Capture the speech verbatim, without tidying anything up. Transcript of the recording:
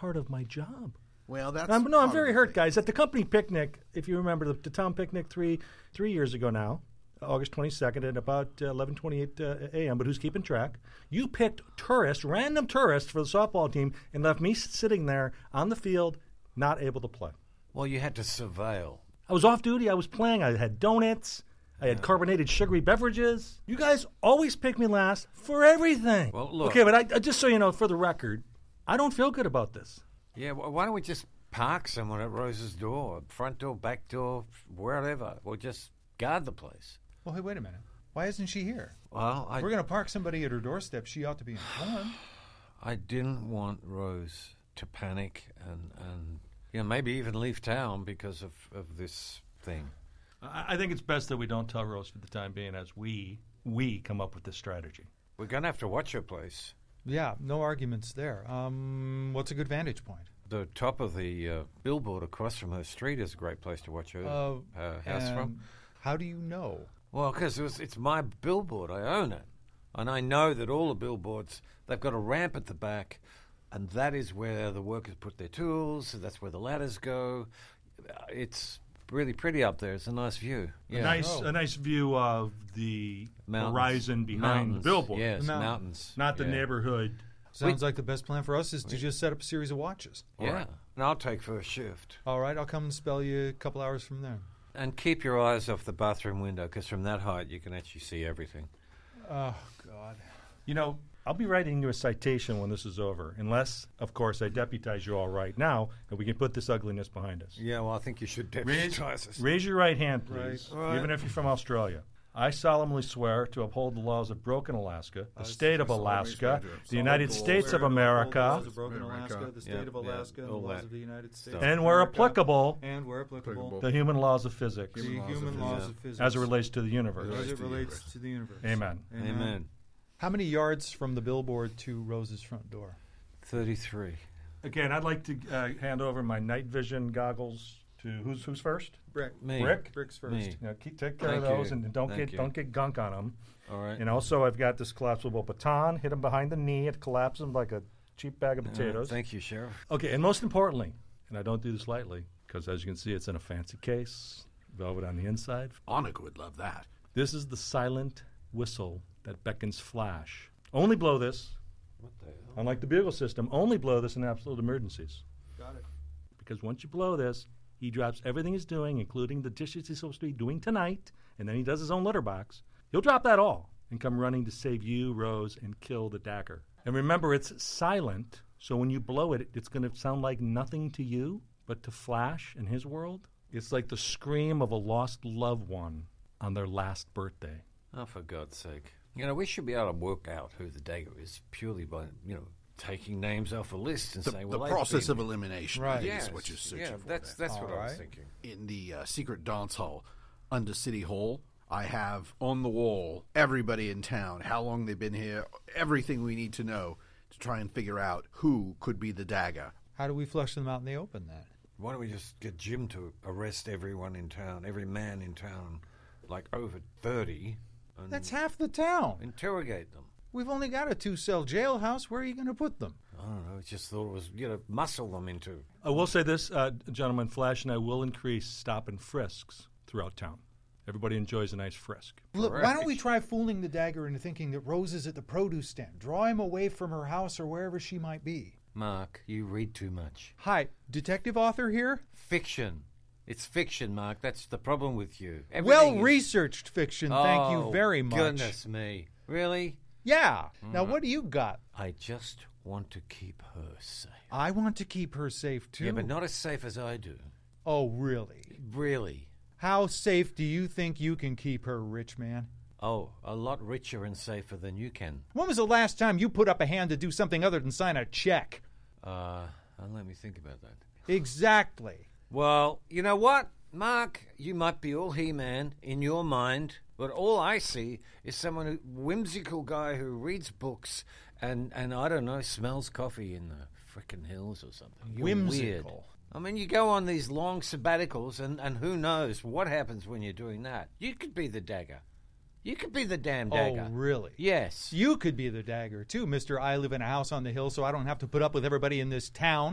part of my job. Well, that's I'm, no, I'm part very of the hurt, thing. guys. At the company picnic, if you remember the, the town picnic three three years ago now, August twenty-second at about uh, eleven twenty-eight uh, a m, but who's keeping track? You picked tourists, random tourists for the softball team and left me sitting there on the field, not able to play. Well, you had to surveil. I was off duty. I was playing. I had donuts. I had carbonated sugary beverages. You guys always pick me last for everything. Well, look. Okay, but I, just so you know, for the record, I don't feel good about this. Yeah, well, why don't we just park someone at Rose's door, front door, back door, wherever, or just guard the place? Well, hey, wait a minute. Why isn't she here? Well, I, If we're going to park somebody at her doorstep, she ought to be informed. I didn't want Rose to panic and, and you know, maybe even leave town because of, of this thing. I, I think it's best that we don't tell Rose for the time being as we we come up with this strategy. We're going to have to watch her place. Yeah, no arguments there. Um, what's a good vantage point? The top of the uh, billboard across from her street is a great place to watch her, Uh, her house and from. How do you know? Well, because it it's my billboard. I own it. And I know that all the billboards, they've got a ramp at the back, and that is where the workers put their tools. That's where the ladders go. It's really pretty up there. It's a nice view. Yeah. A nice Oh. a nice view of the Mountains. horizon behind Mountains. the billboard. Yes, The mountains. mountains. Not the Yeah. neighborhood. Sounds like the best plan for us is to just set up a series of watches. Yeah. Right. And I'll take first shift. All right, I'll come and spell you a couple hours from there. And keep your eyes off the bathroom window, because from that height you can actually see everything. Oh, God. You know, I'll be writing you a citation when this is over, unless, of course, I deputize you all right now, and we can put this ugliness behind us. Yeah, well, I think you should Raise, deputize us. raise your right hand, please, Right. Right. even if you're from Australia. I solemnly swear to uphold the laws of Broken Alaska, the state of Alaska, the United States of America, Broken Alaska, the state of Alaska, and the laws of the United States. and where applicable, And where applicable, the human laws of physics, the human laws of physics. as it relates to the universe. As it relates to the universe. Amen. Amen. How many yards from the billboard to Rose's front door? thirty-three. Again, I'd like to uh, hand over my night vision goggles to who's who's first. Brick. Me. Brick? Bricks first. Me. You know, keep, take care Thank of those you. and don't Thank get you. don't get gunk on them. All right. And also, I've got this collapsible baton. Hit him behind the knee. It collapses him like a cheap bag of All right, potatoes. Thank you, Sheriff. Okay, and most importantly, and I don't do this lightly, because as you can see, it's in a fancy case, velvet on the inside. Annika would love that. This is the silent whistle that beckons Flash. Only blow this, What the hell? unlike the bugle system, only blow this in absolute emergencies. Got it. Because once you blow this, he drops everything he's doing, including the dishes he's supposed to be doing tonight, and then he does his own litter box. He'll drop that all and come running to save you, Rose, and kill the dagger. And remember, it's silent, so when you blow it, it's going to sound like nothing to you, but to Flash and his world, it's like the scream of a lost loved one on their last birthday. Oh, for God's sake. You know, we should be able to work out who the dagger is purely by, you know, taking names off a list and The, saying, the well, process they've of been- elimination Right. is Yes, what you're searching yeah, for. that's, there. that's what All I was right. thinking. In the uh, secret dance hall under City Hall, I have on the wall everybody in town, how long they've been here, everything we need to know to try and figure out who could be the dagger. How do we flush them out in the open then? Why don't we just get Jim to arrest everyone in town, every man in town, like over thirty, and That's half the town. interrogate them? We've only got a two-cell jailhouse. Where are you going to put them? I don't know. I just thought it was, you know, muscle them into. I will say this, uh, gentlemen, Flash and I will increase stop and frisks throughout town. Everybody enjoys a nice frisk. Look, why Correct. don't we try fooling the dagger into thinking that Rose is at the produce stand? Draw him away from her house or wherever she might be. Mark, you read too much. Hi, detective author here? Fiction. It's fiction, Mark. That's the problem with you. Everything is- Well-researched fiction, thank you Oh, very much. Goodness me. Really? Yeah. Now, what do you got? I just want to keep her safe. I want to keep her safe, too. Yeah, but not as safe as I do. Oh, really? Really. How safe do you think you can keep her, rich man? Oh, a lot richer and safer than you can. When was the last time you put up a hand to do something other than sign a check? Uh, uh, let me think about that. Exactly. Well, you know what, Mark? You might be all He-Man in your mind, but all I see is someone, who, whimsical guy who reads books and, and I don't know, smells coffee in the frickin' hills or something. You're Whimsical. weird. I mean, you go on these long sabbaticals, and, and who knows what happens when you're doing that. You could be the dagger. You could be the damn dagger. Oh, really? Yes. You could be the dagger, too, Mister I live in a house on the hill, so I don't have to put up with everybody in this town.